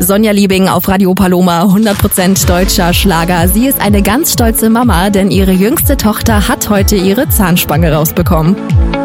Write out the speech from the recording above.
Sonja Liebing auf Radio Paloma, 100% deutscher Schlager. Sie ist eine ganz stolze Mama, denn ihre jüngste Tochter hat heute ihre Zahnspange rausbekommen.